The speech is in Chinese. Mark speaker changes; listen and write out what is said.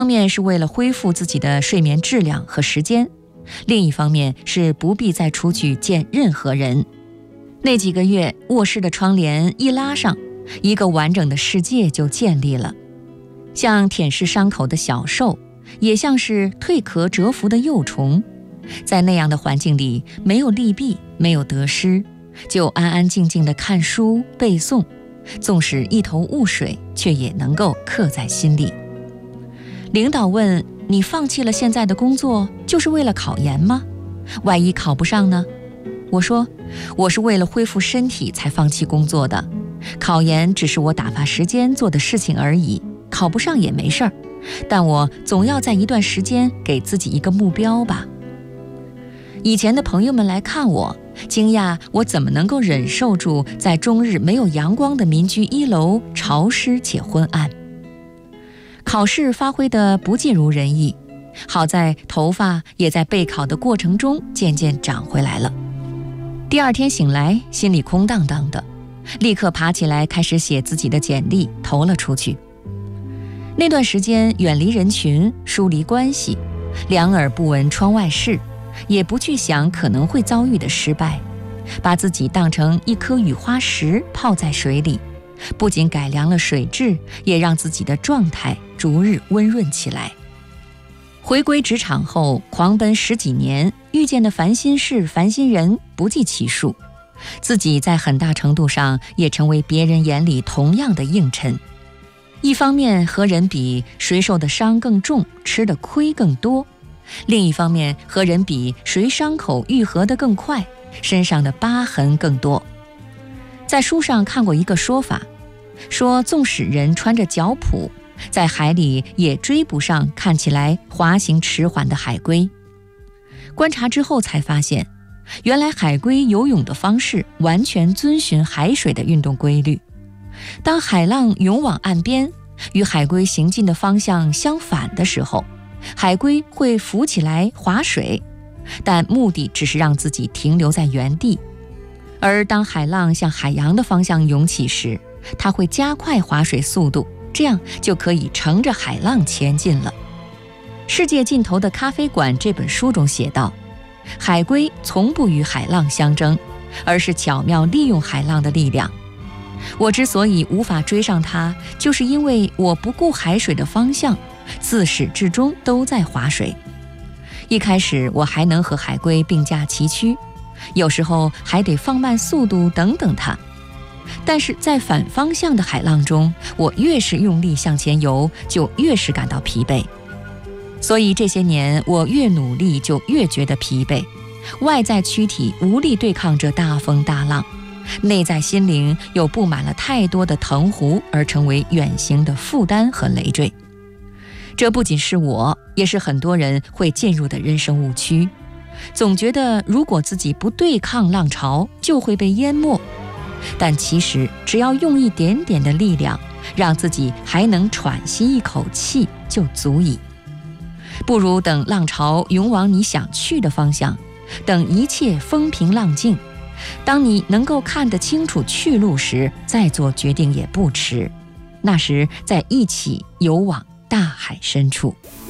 Speaker 1: 方面是为了恢复自己的睡眠质量和时间，另一方面是不必再出去见任何人。那几个月，卧室的窗帘一拉上，一个完整的世界就建立了，像舔舐伤口的小兽，也像是蜕壳蛰伏的幼虫。在那样的环境里，没有利弊，没有得失，就安安静静地看书背诵，纵使一头雾水，却也能够刻在心里。领导问：你放弃了现在的工作，就是为了考研吗？万一考不上呢？我说：我是为了恢复身体才放弃工作的，考研只是我打发时间做的事情而已，考不上也没事儿，但我总要在一段时间给自己一个目标吧。以前的朋友们来看我，惊讶我怎么能够忍受住在终日没有阳光的民居1楼潮湿且昏暗。考试发挥得不尽如人意，好在头发也在备考的过程中渐渐长回来了。第二天醒来，心里空荡荡的，立刻爬起来开始写自己的简历，投了出去。那段时间远离人群，疏离关系，两耳不闻窗外事，也不去想可能会遭遇的失败，把自己当成一颗雨花石泡在水里，不仅改良了水质，也让自己的状态逐日温润起来。回归职场后，狂奔10几年，遇见的烦心事、烦心人不计其数，自己在很大程度上也成为别人眼里同样的映衬。一方面和人比，谁受的伤更重，吃的亏更多；另一方面和人比，谁伤口愈合得更快，身上的疤痕更多。在书上看过一个说法，说纵使人穿着脚蹼，在海里也追不上看起来滑行迟缓的海龟。观察之后才发现，原来海龟游泳的方式完全遵循海水的运动规律。当海浪涌往岸边，与海龟行进的方向相反的时候，海龟会浮起来划水，但目的只是让自己停留在原地。而当海浪向海洋的方向涌起时，它会加快划水速度，这样就可以乘着海浪前进了。《世界尽头的咖啡馆》这本书中写道，海龟从不与海浪相争，而是巧妙利用海浪的力量。我之所以无法追上它，就是因为我不顾海水的方向，自始至终都在划水。一开始我还能和海龟并驾齐驱，有时候还得放慢速度等等它。但是在反方向的海浪中，我越是用力向前游，就越是感到疲惫。所以这些年我越努力就越觉得疲惫，外在躯体无力对抗这大风大浪，内在心灵又布满了太多的藤壶，而成为远行的负担和累赘。这不仅是我，也是很多人会进入的人生误区，总觉得如果自己不对抗浪潮，就会被淹没。但其实只要用一点点的力量，让自己还能喘息一口气就足矣。不如等浪潮涌往你想去的方向，等一切风平浪静，当你能够看得清楚去路时，再做决定也不迟。那时再一起游往大海深处。